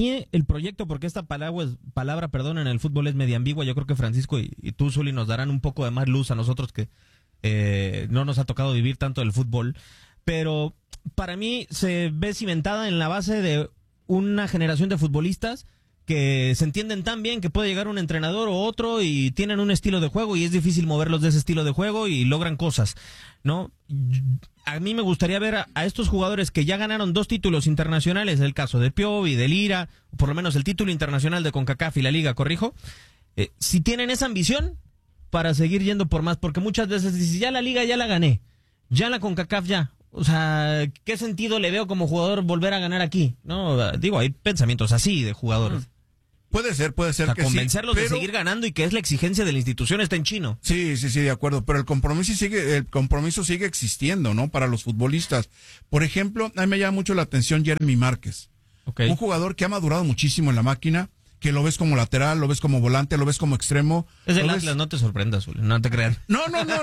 el proyecto, porque esta palabra, perdón, en el fútbol es media ambigua. Yo creo que Francisco y tú, Zuli, nos darán un poco de más luz a nosotros que no nos ha tocado vivir tanto del fútbol. Pero para mí se ve cimentada en la base de una generación de futbolistas que se entienden tan bien que puede llegar un entrenador o otro y tienen un estilo de juego y es difícil moverlos de ese estilo de juego y logran cosas, ¿no? A mí me gustaría ver a estos jugadores que ya ganaron 2 títulos internacionales, el caso de Piovi, de Lira, o por lo menos el título internacional de CONCACAF y la Liga, corrijo, si tienen esa ambición para seguir yendo por más, porque muchas veces dices, ya la Liga ya la gané, ya la CONCACAF ya. O sea, ¿qué sentido le veo como jugador volver a ganar aquí? No, digo, hay pensamientos así de jugadores. Puede ser o sea, que convencerlos sí, pero... de seguir ganando y que es la exigencia de la institución está en chino. Sí, de acuerdo, pero el compromiso sigue existiendo, ¿no? Para los futbolistas. Por ejemplo, a mí me llama mucho la atención Jeremy Márquez. Okay. Un jugador que ha madurado muchísimo en la máquina, que lo ves como lateral, lo ves como volante, lo ves como extremo. Es el Atlas, no te sorprendas, Zuli, no te creas. No.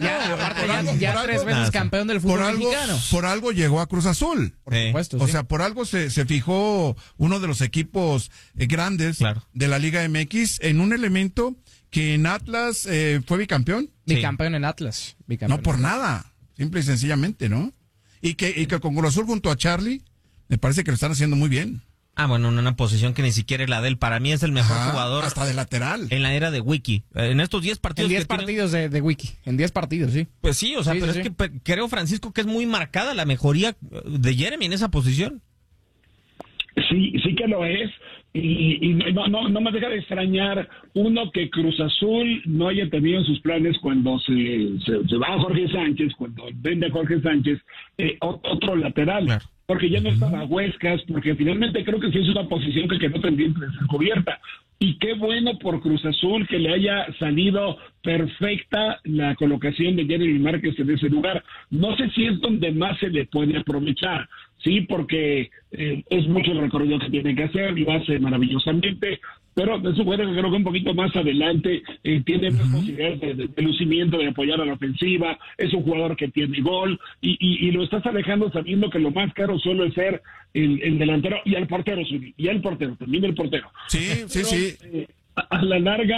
Ya 3 veces campeón del fútbol mexicano. Por algo llegó a Cruz Azul. Por supuesto, O sea, por algo se fijó uno de los equipos grandes de la Liga MX en un elemento que en Atlas fue bicampeón. Bicampeón en Atlas. No por nada, simple y sencillamente, ¿no? Y que con Cruz Azul junto a Charlie, me parece que lo están haciendo muy bien. Ah, bueno, en una posición que ni siquiera es la de él. Para mí es el mejor jugador. Hasta de lateral. En la era de Wiki. En estos 10 partidos. En 10 partidos de Wiki. En 10 partidos, sí. Pues sí, o sea, pero es que creo, Francisco, que es muy marcada la mejoría de Jeremy en esa posición. Sí que lo es. Y no me deja de extrañar, uno, que Cruz Azul no haya tenido en sus planes cuando se va a Jorge Sánchez, cuando vende a Jorge Sánchez, otro lateral. Claro. Porque ya no estaba Huescas, porque finalmente creo que sí es una posición que quedó pendiente de ser cubierta. Y qué bueno por Cruz Azul que le haya salido perfecta la colocación de Jeremy Márquez en ese lugar. No sé si es donde más se le puede aprovechar, sí, porque es mucho el recorrido que tiene que hacer, lo hace maravillosamente, pero es un jugador que creo que un poquito más adelante tiene más posibilidades de lucimiento, de apoyar a la ofensiva, es un jugador que tiene gol, y lo estás alejando sabiendo que lo más caro suele ser el delantero y el portero, también el portero. Sí. A la larga,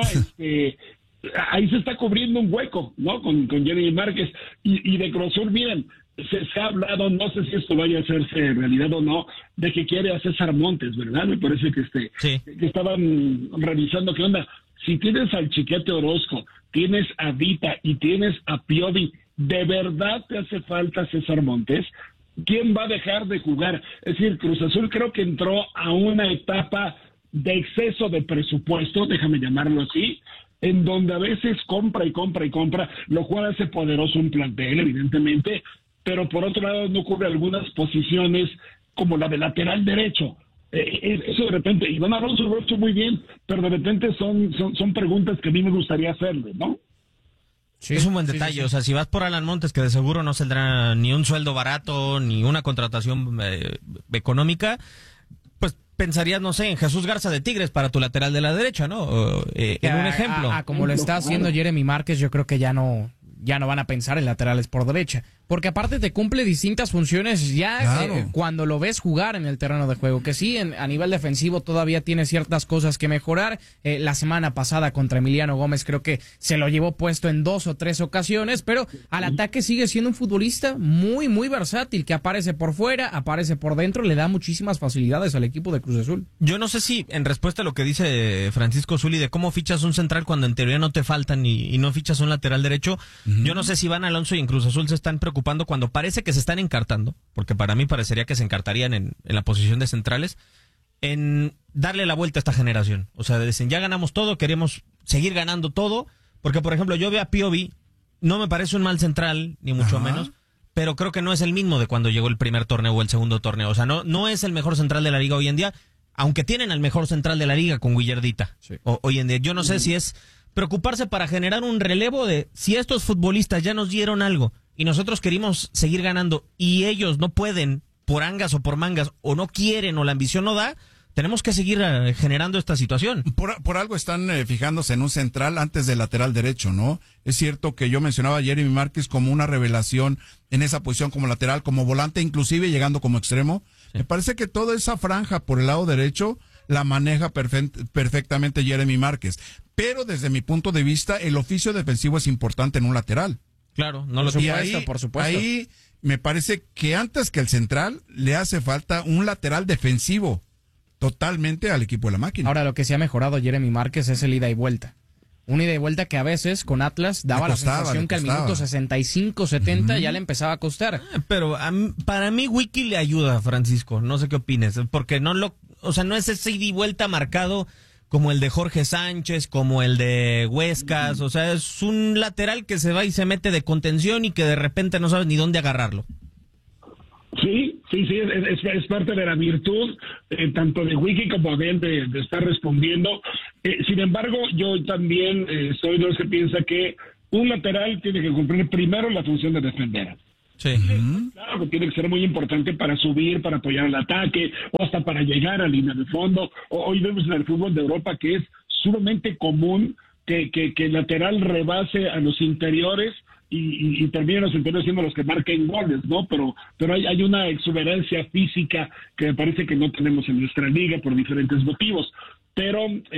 ahí se está cubriendo un hueco, ¿no? Con Jeremy Márquez y de Cruz Azul, miren, se ha hablado, no sé si esto vaya a hacerse realidad o no, de que quiere a César Montes, ¿verdad? Me parece que estaban revisando qué onda. Si tienes al Chiquete Orozco, tienes a Dita y tienes a Piovi, ¿de verdad te hace falta César Montes? ¿Quién va a dejar de jugar? Es decir, Cruz Azul creo que entró a una etapa de exceso de presupuesto, déjame llamarlo así, en donde a veces compra, lo cual hace poderoso un plantel, evidentemente, pero por otro lado no cubre algunas posiciones como la de lateral derecho. Eso de repente, Iván Alonso lo ha hecho muy bien, pero de repente son preguntas que a mí me gustaría hacerle, ¿no? Sí, es un buen detalle, sí. O sea, si vas por Alan Montes, que de seguro no saldrá ni un sueldo barato, ni una contratación económica, pues pensarías, no sé, en Jesús Garza de Tigres para tu lateral de la derecha, ¿no? En un ejemplo. Como lo está haciendo Jeremy Márquez, yo creo que ya no van a pensar en laterales por derecha. Porque aparte te cumple distintas funciones ya cuando lo ves jugar en el terreno de juego. Que sí, a nivel defensivo todavía tiene ciertas cosas que mejorar. La semana pasada contra Emiliano Gómez creo que se lo llevó puesto en 2 o 3 ocasiones. Pero al ataque sigue siendo un futbolista muy, muy versátil. Que aparece por fuera, aparece por dentro. Le da muchísimas facilidades al equipo de Cruz Azul. Yo no sé si, en respuesta a lo que dice Francisco Zuli, de cómo fichas un central cuando en teoría no te faltan y no fichas un lateral derecho. Yo no sé si Iván Alonso y en Cruz Azul se están preocupando cuando parece que se están encartando, porque para mí parecería que se encartarían en la posición de centrales, en darle la vuelta a esta generación. O sea, dicen, ya ganamos todo, queremos seguir ganando todo, porque por ejemplo yo veo a Piovi, no me parece un mal central, ni mucho menos, pero creo que no es el mismo de cuando llegó el primer torneo o el segundo torneo. O sea, no es el mejor central de la liga hoy en día, aunque tienen al mejor central de la liga con Guillardita. Sí. Hoy en día, yo no sé si es preocuparse para generar un relevo de si estos futbolistas ya nos dieron algo y nosotros queremos seguir ganando y ellos no pueden por angas o por mangas o no quieren o la ambición no da, tenemos que seguir generando esta situación. Por algo están fijándose en un central antes del lateral derecho, ¿no? Es cierto que yo mencionaba a Jeremy Márquez como una revelación en esa posición como lateral, como volante, inclusive llegando como extremo. Sí. Me parece que toda esa franja por el lado derecho la maneja perfectamente Jeremy Márquez. Pero desde mi punto de vista, el oficio defensivo es importante en un lateral. Claro, no lo supuesto, por supuesto. Ahí me parece que antes que el central le hace falta un lateral defensivo totalmente al equipo de la máquina. Ahora, lo que sí ha mejorado Jeremy Márquez es el ida y vuelta. Un ida y vuelta que a veces con Atlas daba la sensación que al minuto 65, 70 ya le empezaba a costar. Pero para mí Wiki le ayuda, Francisco. No sé qué opines, porque no es ese ida y vuelta marcado como el de Jorge Sánchez, como el de Huescas. O sea, es un lateral que se va y se mete de contención y que de repente no sabes ni dónde agarrarlo. Sí, es parte de la virtud, tanto de Wiki como de él de estar respondiendo. Sin embargo, yo también soy de los que piensa que un lateral tiene que cumplir primero la función de defender. Sí. Claro que tiene que ser muy importante para subir, para apoyar el ataque, o hasta para llegar a línea de fondo. Hoy vemos en el fútbol de Europa que es sumamente común que el lateral rebase a los interiores y terminen los interiores siendo los que marquen goles, ¿no? Pero hay una exuberancia física que me parece que no tenemos en nuestra liga por diferentes motivos. Pero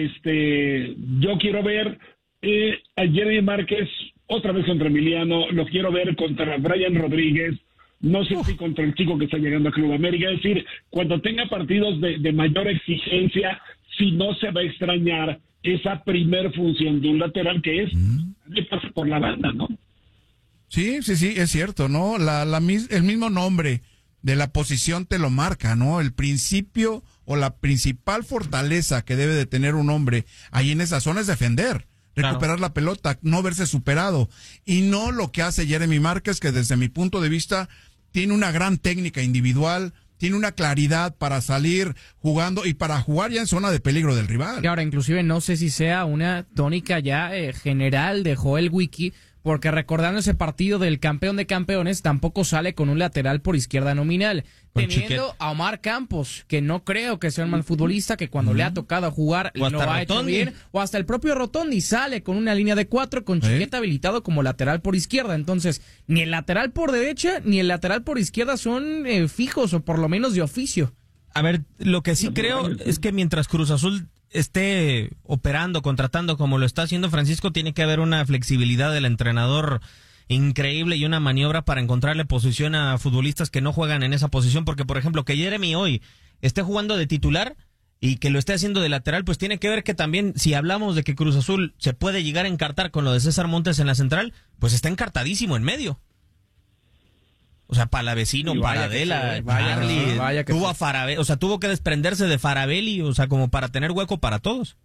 yo quiero ver a Jeremy Márquez otra vez contra Emiliano, lo quiero ver contra Brian Rodríguez, no sé si contra el chico que está llegando a Club América, es decir, cuando tenga partidos de mayor exigencia, si no se va a extrañar esa primer función de un lateral que es de pase por la banda, ¿no? Sí, es cierto, ¿no? El mismo nombre de la posición te lo marca, ¿no? El principio o la principal fortaleza que debe de tener un hombre ahí en esa zona es defender, recuperar la pelota, no verse superado. Y no lo que hace Jeremy Márquez, que desde mi punto de vista tiene una gran técnica individual, tiene una claridad para salir jugando y para jugar ya en zona de peligro del rival. Y ahora, inclusive, no sé si sea una tónica ya general de Joel Wiki, porque recordando ese partido del campeón de campeones, tampoco sale con un lateral por izquierda nominal, teniendo a Omar Campos, que no creo que sea un mal futbolista, que cuando le ha tocado jugar lo ha hecho bien, o hasta el propio Rotondi sale con una línea de 4 con Chiqueta habilitado como lateral por izquierda. Entonces, ni el lateral por derecha ni el lateral por izquierda son fijos, o por lo menos de oficio. A ver, lo que sí creo es que mientras Cruz Azul esté operando, contratando como lo está haciendo Francisco, tiene que haber una flexibilidad del entrenador increíble y una maniobra para encontrarle posición a futbolistas que no juegan en esa posición, porque por ejemplo que Jeremy hoy esté jugando de titular y que lo esté haciendo de lateral, pues tiene que ver que también, si hablamos de que Cruz Azul se puede llegar a encartar con lo de César Montes en la central, pues está encartadísimo en medio. O sea, Palavecino, Paradela, Charlie, tuvo a Farabelli, o sea, tuvo que desprenderse de Farabelli, o sea, como para tener hueco para todos.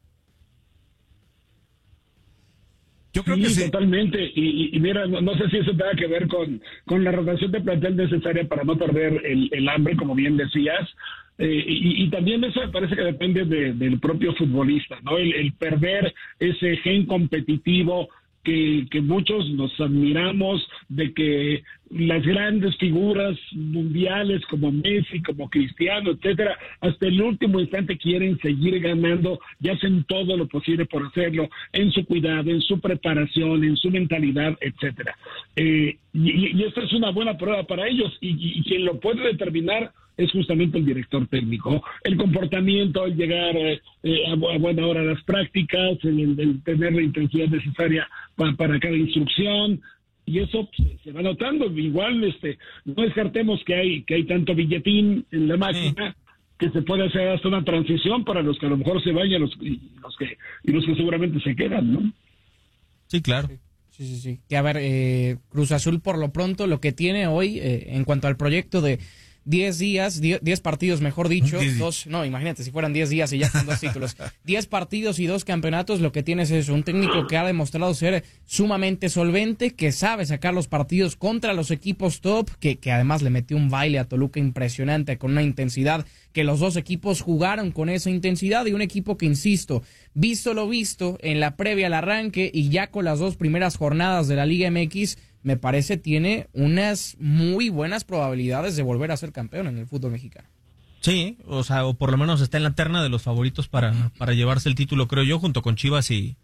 Yo creo que sí, totalmente. Y mira, no sé si eso tenga que ver con la rotación de plantel necesaria para no perder el hambre, como bien decías. Y también eso me parece que depende del propio futbolista, ¿no? El perder ese gen competitivo que muchos nos admiramos, de que las grandes figuras mundiales como Messi, como Cristiano, etcétera, hasta el último instante quieren seguir ganando y hacen todo lo posible por hacerlo, en su cuidado, en su preparación, en su mentalidad, etcétera. Y esta es una buena prueba para ellos, y quien lo puede determinar es justamente el director técnico. El comportamiento, el llegar a buena hora a las prácticas, el tener la intensidad necesaria para cada instrucción, y eso se va notando. Igual no descartemos que hay tanto billetín en la máquina que se puede hacer hasta una transición para los que a lo mejor se vayan y los que seguramente se quedan, ¿no? Sí, claro. Sí. Que a ver, Cruz Azul por lo pronto lo que tiene hoy en cuanto al proyecto de 10 partidos, mejor dicho, imagínate, si fueran 10 días y ya con 2 títulos, 10 partidos y 2 campeonatos, lo que tienes es un técnico que ha demostrado ser sumamente solvente, que sabe sacar los partidos contra los equipos top, que además le metió un baile a Toluca impresionante, con una intensidad, que los dos equipos jugaron con esa intensidad, y un equipo que, insisto, visto lo visto en la previa al arranque y ya con las 2 primeras jornadas de la Liga MX, me parece tiene unas muy buenas probabilidades de volver a ser campeón en el fútbol mexicano. Sí, o sea, o por lo menos está en la terna de los favoritos para llevarse el título, creo yo, junto con Chivas y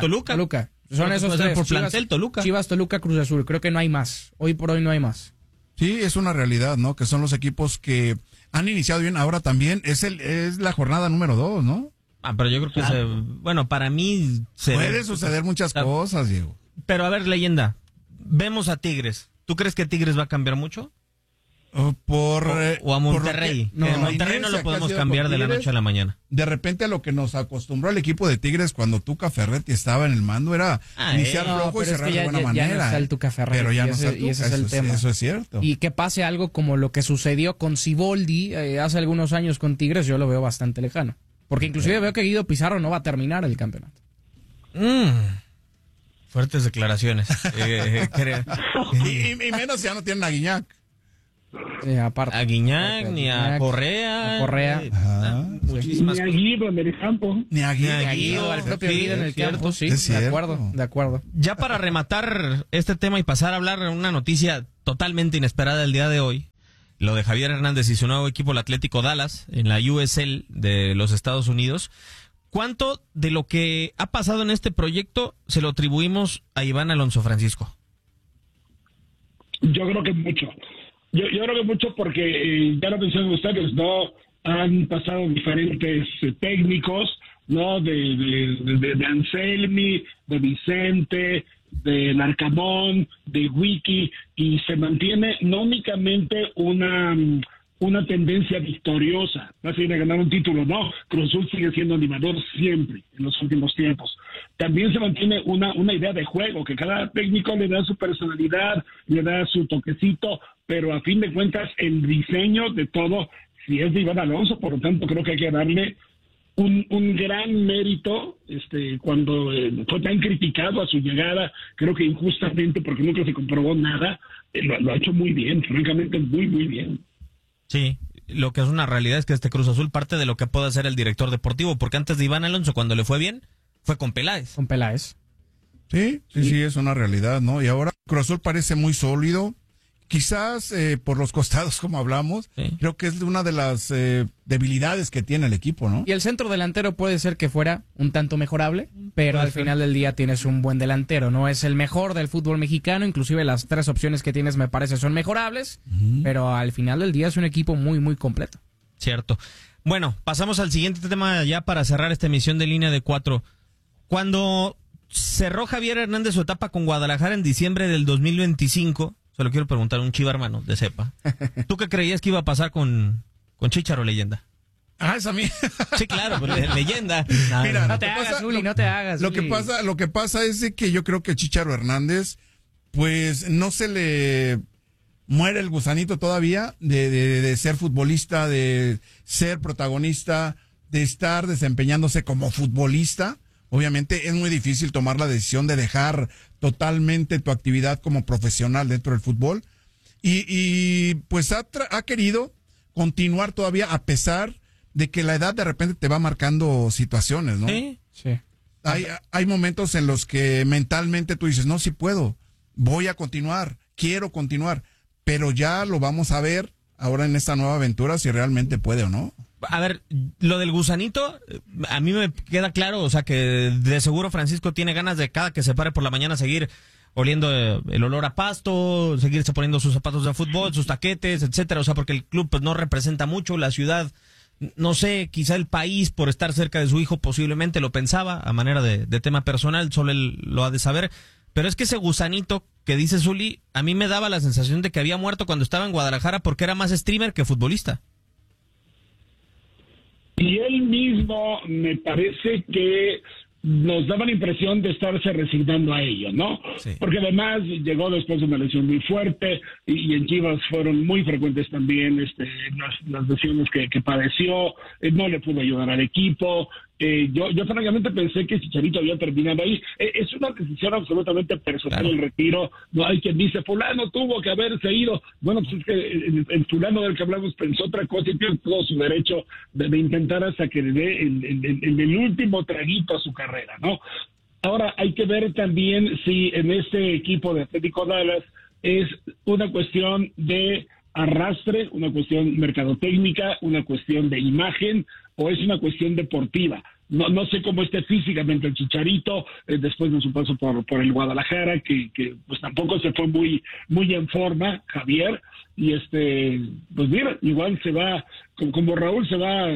Toluca. Son esos tres. Por plantel, Toluca. Chivas, Toluca, Cruz Azul. Creo que no hay más. Hoy por hoy no hay más. Sí, es una realidad, ¿no? Que son los equipos que han iniciado bien. Ahora también es la jornada número 2, ¿no? Pero yo creo que para mí puede suceder muchas cosas, Diego. Pero a ver, Leyenda, vemos a Tigres. ¿Tú crees que Tigres va a cambiar mucho? O a Monterrey. Monterrey no lo podemos cambiar de la noche a la mañana. De repente a lo que nos acostumbró el equipo de Tigres cuando Tuca Ferretti estaba en el mando era iniciar flojo y cerrar de buena manera. Ya no está el Tuca Ferretti, pero ya no está el Tuca, y ese es el tema. Eso es cierto. Y que pase algo como lo que sucedió con Siboldi hace algunos años con Tigres, yo lo veo bastante lejano. Porque inclusive veo que Guido Pizarro no va a terminar el campeonato. Fuertes declaraciones. Y menos ya no tienen a Guiñac. Aparte. A Guiñac, ni a Correa. Ni a Guido en el campo. Ni a Guido. Al propio Guido en el campo, sí. De acuerdo. Ya para rematar este tema y pasar a hablar de una noticia totalmente inesperada el día de hoy. Lo de Javier Hernández y su nuevo equipo, el Atlético Dallas, en la USL de los Estados Unidos. ¿Cuánto de lo que ha pasado en este proyecto se lo atribuimos a Iván Alonso, Francisco? Yo creo que mucho. Yo creo que mucho porque ya lo mencionan ustedes, ¿no? Han pasado diferentes técnicos, ¿no? De Anselmi, de Vicente, de Larcamón, de Wiki, y se mantiene no únicamente una tendencia victoriosa, no se viene a ganar un título, no, Cruz Azul sigue siendo animador siempre, en los últimos tiempos. También se mantiene una idea de juego, que cada técnico le da su personalidad, le da su toquecito, pero a fin de cuentas el diseño de todo, si es de Iván Alonso, por lo tanto creo que hay que darle un gran mérito cuando fue tan criticado a su llegada, creo que injustamente porque nunca se comprobó nada, lo ha hecho muy bien, francamente muy, muy bien. Sí, lo que es una realidad es que este Cruz Azul parte de lo que puede hacer el director deportivo, porque antes de Iván Alonso, cuando le fue bien, fue con Peláez. Con Peláez. Sí, es una realidad, ¿no? Y ahora Cruz Azul parece muy sólido, quizás por los costados, como hablamos, creo que es una de las debilidades que tiene el equipo, ¿no? Y el centro delantero puede ser que fuera un tanto mejorable, pero al final del día tienes un buen delantero. No es el mejor del fútbol mexicano, inclusive las 3 opciones que tienes me parece son mejorables, pero al final del día es un equipo muy, muy completo. Cierto. Bueno, pasamos al siguiente tema ya para cerrar esta emisión de Línea de 4. Cuando cerró Javier Hernández su etapa con Guadalajara en diciembre del 2025... Se lo quiero preguntar a un chiva hermano de cepa. ¿Tú qué creías que iba a pasar con Chicharo, Leyenda? Es a mí. Sí, claro, pero Leyenda. Mira, no te hagas, Uli, no te hagas. Lo que pasa es de que yo creo que Chicharo Hernández, pues no se le muere el gusanito todavía de ser futbolista, de ser protagonista, de estar desempeñándose como futbolista. Obviamente es muy difícil tomar la decisión de dejar totalmente tu actividad como profesional dentro del fútbol y pues ha querido continuar todavía a pesar de que la edad de repente te va marcando situaciones, ¿no? Sí. Hay momentos en los que mentalmente tú dices, no, sí puedo, voy a continuar, quiero continuar, pero ya lo vamos a ver ahora en esta nueva aventura si realmente puede o no. A ver, lo del gusanito, a mí me queda claro, o sea que de seguro Francisco tiene ganas de cada que se pare por la mañana seguir oliendo el olor a pasto, seguirse poniendo sus zapatos de fútbol, sus taquetes, etcétera, o sea, porque el club pues no representa mucho, la ciudad, no sé, quizá el país por estar cerca de su hijo posiblemente lo pensaba a manera de tema personal, solo él lo ha de saber, pero es que ese gusanito que dice Zuli, a mí me daba la sensación de que había muerto cuando estaba en Guadalajara porque era más streamer que futbolista. Y él mismo me parece que nos daba la impresión de estarse resignando a ello, ¿no? Sí. Porque además llegó después de una lesión muy fuerte y en Chivas fueron muy frecuentes también las lesiones que padeció, no le pudo ayudar al equipo. Yo francamente pensé que Chicharito había terminado ahí. Es una decisión absolutamente personal, claro. El retiro. No hay quien dice, fulano tuvo que haberse ido. Bueno, pues es que el fulano del que hablamos pensó otra cosa y tiene todo su derecho de intentar hasta que le dé el último traguito a su carrera, ¿no? Ahora hay que ver también si en este equipo de Atlético Dallas es una cuestión de arrastre, una cuestión mercadotécnica, una cuestión de imagen o es una cuestión deportiva. No sé cómo esté físicamente el Chicharito después de su paso por el Guadalajara, que pues tampoco se fue muy en forma, Javier. Y pues mira, igual se va, como Raúl se va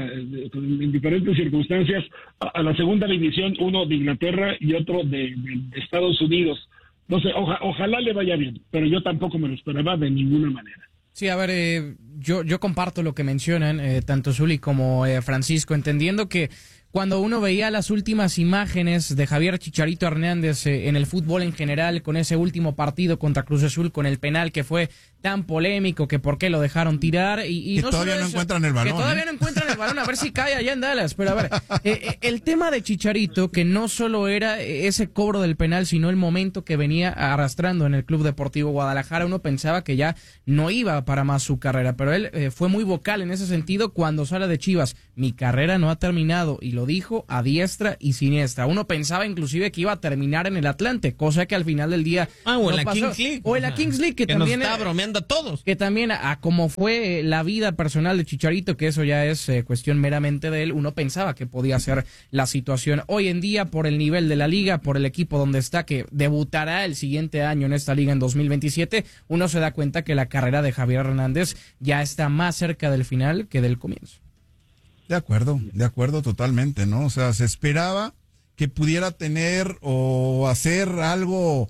en diferentes circunstancias a la segunda división, uno de Inglaterra y otro de Estados Unidos. No sé, ojalá le vaya bien, pero yo tampoco me lo esperaba de ninguna manera. Sí, a ver, yo comparto lo que mencionan, tanto Zuli como Francisco, entendiendo que cuando uno veía las últimas imágenes de Javier Chicharito Hernández en el fútbol en general, con ese último partido contra Cruz Azul, con el penal que fue tan polémico, que por qué lo dejaron tirar, y que no todavía no encuentran el balón. Que todavía no encuentran el balón, a ver si cae allá en Dallas. Pero a ver, el tema de Chicharito, que no solo era ese cobro del penal, sino el momento que venía arrastrando en el Club Deportivo Guadalajara, uno pensaba que ya no iba para más su carrera, pero él fue muy vocal en ese sentido cuando sale de Chivas. Mi carrera no ha terminado, y lo dijo a diestra y siniestra. Uno pensaba inclusive que iba a terminar en el Atlante, cosa que al final del día o en la Kings League. O en la Kings League, que también nos está bromeando a todos. Que también a como fue la vida personal de Chicharito, que eso ya es cuestión meramente de él, uno pensaba que podía ser la situación. Hoy en día, por el nivel de la liga, por el equipo donde está, que debutará el siguiente año en esta liga en 2027, uno se da cuenta que la carrera de Javier Hernández ya está más cerca del final que del comienzo. De acuerdo totalmente, ¿no? O sea, se esperaba que pudiera tener o hacer algo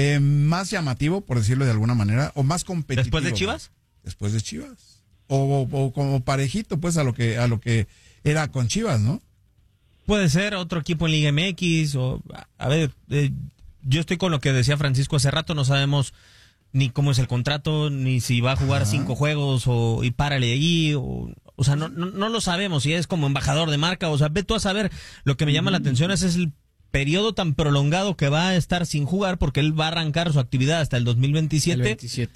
más llamativo, por decirlo de alguna manera, o más competitivo. ¿Después de Chivas? Después de Chivas. O como parejito, pues, a lo que era con Chivas, ¿no? Puede ser otro equipo en Liga MX, o, a ver, yo estoy con lo que decía Francisco hace rato, no sabemos ni cómo es el contrato, ni si va a jugar 5 juegos y párale ahí, o sea, no lo sabemos, si es como embajador de marca, o sea, ve tú a saber. Lo que me llama la atención es el periodo tan prolongado que va a estar sin jugar, porque él va a arrancar su actividad hasta el 2027. El 27.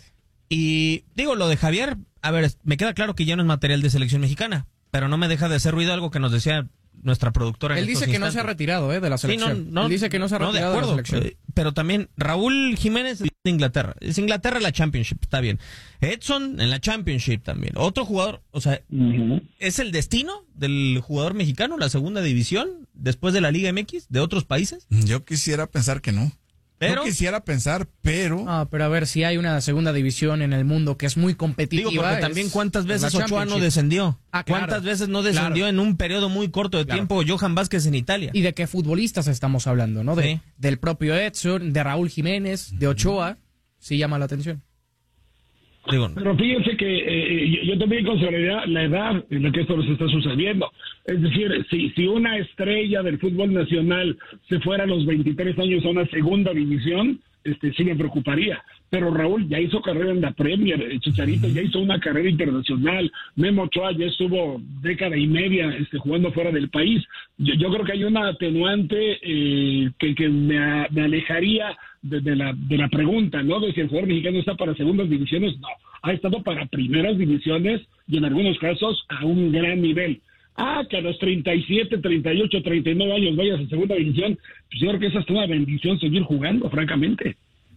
Y digo, lo de Javier, a ver, me queda claro que ya no es material de selección mexicana, pero no me deja de hacer ruido algo que nos decía nuestra productora. Él dice que no se ha retirado de la selección. Sí, él dice que no se ha retirado de la selección. Pero también Raúl Jiménez de Inglaterra. Es Inglaterra la Championship, está bien. Edson en la Championship también. Otro jugador, o sea, ¿es el destino del jugador mexicano la segunda división después de la Liga MX de otros países? Yo quisiera pensar que no. Pero, yo quisiera pensar, pero... No, pero a ver, si hay una segunda división en el mundo que es muy competitiva... Digo, porque también cuántas veces Ochoa no descendió. Claro, ¿Cuántas veces no descendió en un periodo muy corto de tiempo Johan Vázquez en Italia? ¿Y de qué futbolistas estamos hablando, no? Del propio Edson, de Raúl Jiménez, de Ochoa, sí llama la atención. Pero fíjense que yo también consideraría la edad en la que esto nos está sucediendo. Es decir, si una estrella del fútbol nacional se fuera a los 23 años a una segunda división, sí me preocuparía. Pero Raúl ya hizo carrera en la Premier, Chicharito ya hizo una carrera internacional, Memo Ochoa ya estuvo década y media jugando fuera del país. Yo creo que hay una atenuante que me alejaría de la pregunta, ¿no? De si el jugador mexicano está para segundas divisiones. No, ha estado para primeras divisiones y en algunos casos a un gran nivel. Que a los 37, 38, 39 años vayas a segunda división, pues yo creo que esa es una bendición seguir jugando, francamente.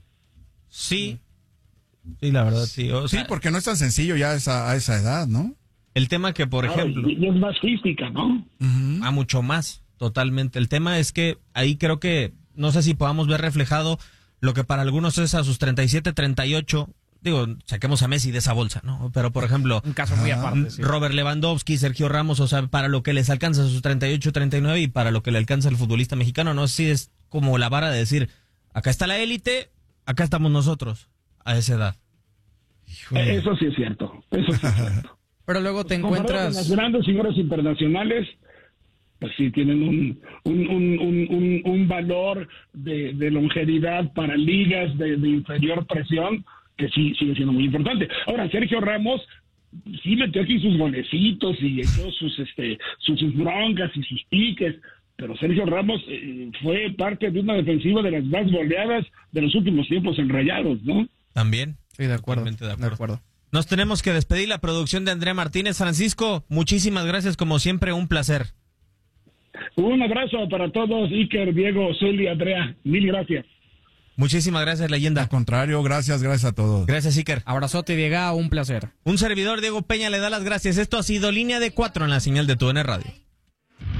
Sí, la verdad, sí. O sea, sí, porque no es tan sencillo ya a esa edad, ¿no? El tema que, por ejemplo... Y es más física, ¿no? A mucho más, totalmente. El tema es que ahí creo que, no sé si podamos ver reflejado lo que para algunos es a sus 37, 38... Digo, saquemos a Messi de esa bolsa, ¿no? Pero, por ejemplo... Un caso muy aparte, sí. Robert Lewandowski, Sergio Ramos, o sea, para lo que les alcanza a sus 38, 39 y para lo que le alcanza el futbolista mexicano, no sé si es como la vara de decir, acá está la élite, acá estamos nosotros, a esa edad. Híjole. Eso sí es cierto, Pero luego te encuentras... Las grandes figuras internacionales, pues sí, tienen un valor de longevidad para ligas de inferior presión, que sí sigue siendo muy importante. Ahora, Sergio Ramos sí metió aquí sus golecitos y echó sus broncas y sus piques, pero Sergio Ramos fue parte de una defensiva de las más goleadas de los últimos tiempos en Rayados, ¿no? También. Sí, de acuerdo. De acuerdo. Nos tenemos que despedir. La producción de Andrea Martínez. Francisco, muchísimas gracias, como siempre, un placer. Un abrazo para todos, Iker, Diego, Zuli, Andrea. Mil gracias. Muchísimas gracias, leyenda. Al contrario, gracias a todos. Gracias, Iker. Abrazote, Diego, un placer. Un servidor, Diego Peña, le da las gracias. Esto ha sido Línea de 4 en la señal de TUDN Radio.